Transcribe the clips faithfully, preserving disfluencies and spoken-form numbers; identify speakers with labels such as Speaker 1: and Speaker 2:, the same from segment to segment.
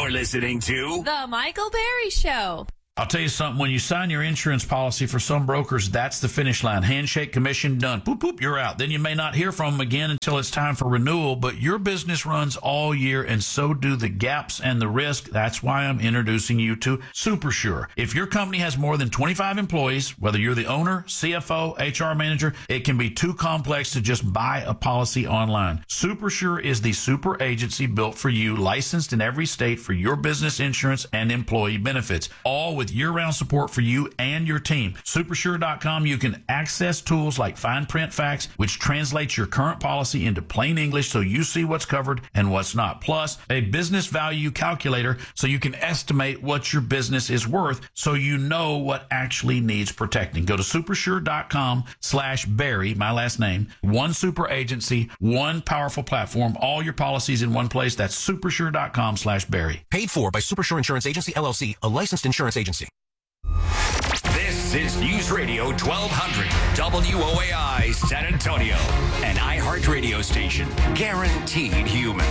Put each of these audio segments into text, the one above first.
Speaker 1: You're listening to
Speaker 2: The Michael Berry Show.
Speaker 3: I'll tell you something. When you sign your insurance policy, for some brokers, that's the finish line. Handshake, commission, done. Boop, boop, you're out. Then you may not hear from them again until it's time for renewal, but your business runs all year, and so do the gaps and the risk. That's why I'm introducing you to SuperSure. If your company has more than twenty-five employees, whether you're the owner, C F O, H R manager, it can be too complex to just buy a policy online. SuperSure is the super agency built for you, licensed in every state for your business insurance and employee benefits, all with year-round support for you and your team. Supersure dot com, you can access tools like fine print facts, which translates your current policy into plain English so you see what's covered and what's not. Plus, a business value calculator so you can estimate what your business is worth so you know what actually needs protecting. Go to supersure dot com slash Barry, my last name. One super agency, one powerful platform, all your policies in one place. That's supersure dot com slash Barry.
Speaker 4: Paid for by Supersure Insurance Agency, L L C, a licensed insurance agency.
Speaker 1: This is News Radio twelve hundred W O A I San Antonio, an iHeart radio station, guaranteed human.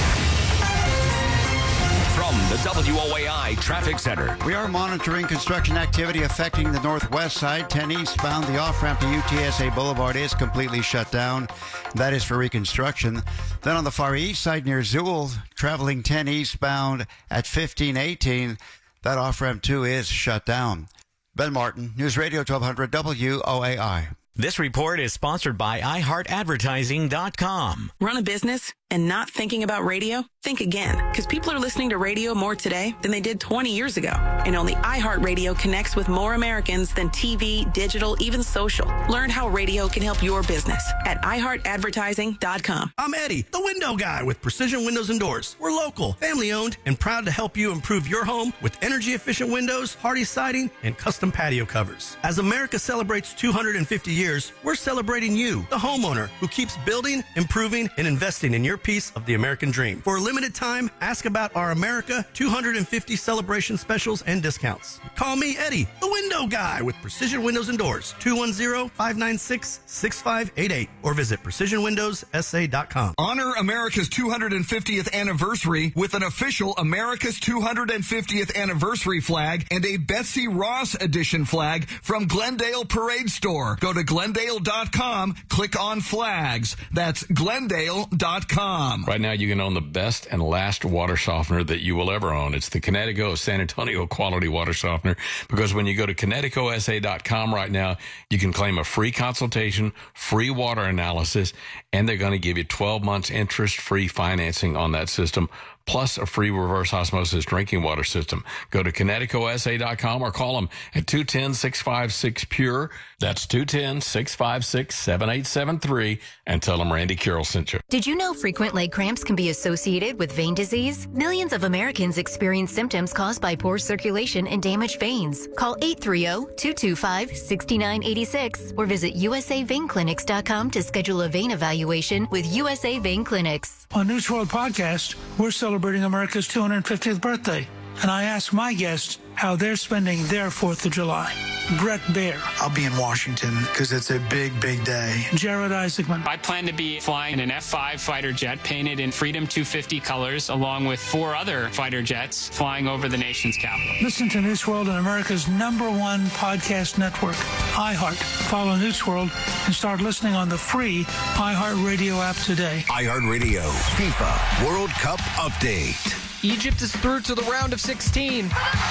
Speaker 1: From the W O A I Traffic Center.
Speaker 5: We are monitoring construction activity affecting the northwest side. ten eastbound, the off-ramp to U T S A Boulevard is completely shut down. That is for reconstruction. Then on the far east side near Zool, traveling ten eastbound at fifteen eighteen, that off-ramp too is shut down. Ben Martin, News Radio twelve hundred W O A I.
Speaker 6: This report is sponsored by i heart advertising dot com.
Speaker 7: Run a business and not thinking about radio? Think again, because people are listening to radio more today than they did twenty years ago. And only iHeartRadio connects with more Americans than T V, digital, even social. Learn how radio can help your business at i heart advertising dot com.
Speaker 8: I'm Eddie, the window guy with Precision Windows and Doors. We're local, family-owned, and proud to help you improve your home with energy-efficient windows, hardy siding, and custom patio covers. As America celebrates two hundred fifty years, we're celebrating you, the homeowner, who keeps building, improving, and investing in your piece of the American dream. For a limited time, ask about our America two hundred fifty celebration specials and discounts. Call me, Eddie, the window guy with Precision Windows and Doors, two one zero, five nine six, six five eight eight, or visit precision windows s a dot com.
Speaker 9: Honor America's two hundred fiftieth anniversary with an official America's two hundred fiftieth anniversary flag and a Betsy Ross edition flag from Glendale Parade Store. Go to glendale dot com, click on flags. That's glendale dot com.
Speaker 10: Right now, you can own the best and last water softener that you will ever own. It's the Connecticut San Antonio quality water softener, because when you go to connecticut s a dot com right now, you can claim a free consultation, free water analysis, and they're going to give you twelve months interest-free financing on that system, plus a free reverse osmosis drinking water system. Go to connecticut s a dot com or call them at two one zero, six five six, P U R E. That's two one zero, six five six, seven eight seven three, and tell them Randy Carroll sent you.
Speaker 11: Did you know frequent leg cramps can be associated with vein disease? Millions of Americans experience symptoms caused by poor circulation and damaged veins. Call eight three zero, two two five, six nine eight six or visit u s a vein clinics dot com to schedule a vein evaluation with U S A Vein Clinics.
Speaker 12: On News World Podcast, we're celebrating America's two hundred fiftieth birthday, and I asked my guests how they're spending their fourth of July. Brett Baer.
Speaker 13: I'll be in Washington because it's a big, big day.
Speaker 12: Jared Isaacman.
Speaker 14: I plan to be flying in an F five fighter jet painted in Freedom two fifty colors, along with four other fighter jets flying over the nation's capital.
Speaker 12: Listen to News World on America's number one podcast network, iHeart. Follow News World and start listening on the free iHeart Radio app today.
Speaker 4: iHeart Radio FIFA World Cup Update.
Speaker 15: Egypt is through to the round of sixteen.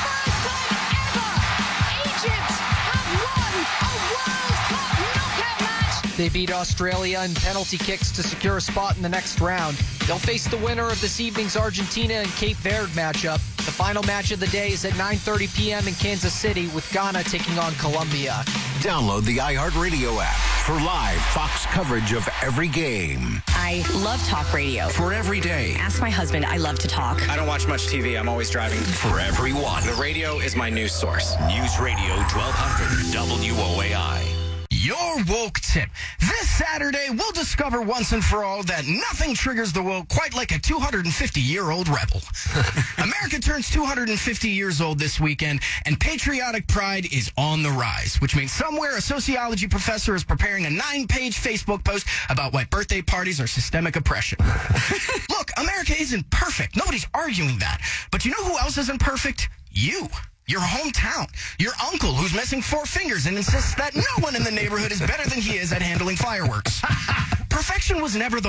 Speaker 15: They beat Australia in penalty kicks to secure a spot in the next round. They'll face the winner of this evening's Argentina and Cape Verde matchup. The final match of the day is at nine thirty p.m. in Kansas City, with Ghana taking on Colombia.
Speaker 4: Download the iHeartRadio app for live Fox coverage of every game.
Speaker 16: I love talk radio.
Speaker 4: For every day.
Speaker 16: Ask my husband. I love to talk.
Speaker 17: I don't watch much T V. I'm always driving.
Speaker 4: For everyone.
Speaker 17: The radio is my news source.
Speaker 1: News Radio twelve hundred W O A I.
Speaker 18: your woke tip. This Saturday, we'll discover once and for all that nothing triggers the woke quite like a two hundred fifty year old rebel. America turns two hundred fifty years old this weekend, and patriotic pride is on the rise, which means somewhere a sociology professor is preparing a nine-page Facebook post about why birthday parties are systemic oppression. Look, America isn't perfect. Nobody's arguing that. But you know who else isn't perfect? You. Your hometown. Your uncle who's missing four fingers and insists that no one in the neighborhood is better than he is at handling fireworks. Perfection was never the